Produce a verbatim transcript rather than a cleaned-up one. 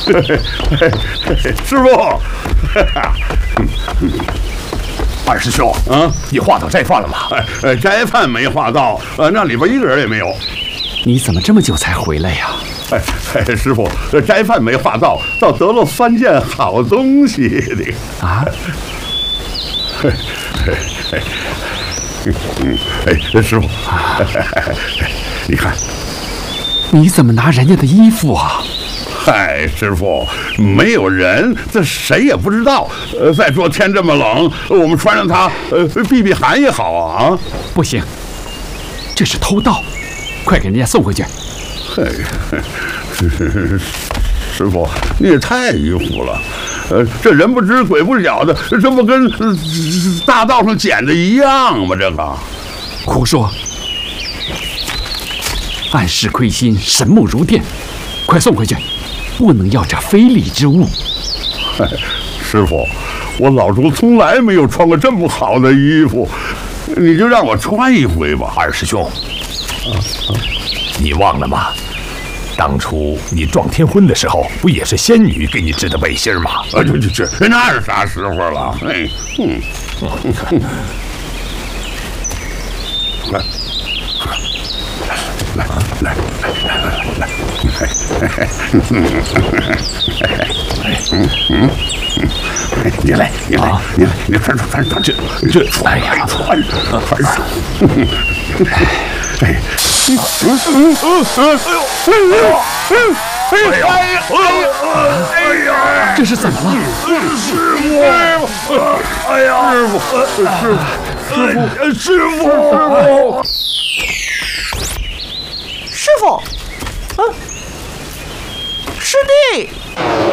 师傅， 二师兄， 啊， 你画到斋饭了吗？ 呃，斋饭没画到，呃，那里边一个人也没有。 你怎么这么久才回来呀？ 哎哎，师傅，这斋饭没画到，倒得了三件好东西的啊！ 嗯，哎，师傅，你看， 你怎么拿人家的衣服啊？ 嗨，师傅，没有人，这谁也不知道。呃，再说天这么冷，我们穿上它，呃，避避寒也好啊。啊， 不行，这是偷盗，快给人家送回去。 嘿，师傅，你也太迂腐了。呃，这人不知鬼不觉的，这不跟、呃、大道上捡的一样吗？这个， 胡说！暗室亏心，神目如电，快送回去，不能要这非礼之物。 哎，师傅，我老朱从来没有穿过这么好的衣服，你就让我穿一回吧。 二师兄，啊啊、你忘了吗？当初你撞天婚的时候，不也是仙女给你织的背心吗？ 啊，这这这，那是啥时候了？哎，嗯，你看，来，来来来来来，嗯嗯嗯，你来，你来，你来，你穿穿穿穿，这这，哎呀，穿穿上，哎。嗯嗯嗯嗯，哎呦，哎呦，哎呦，哎呀，哎呀， 这是怎么了？ 师傅，哎呀，师傅，师傅，师傅， 师傅，嗯，师弟。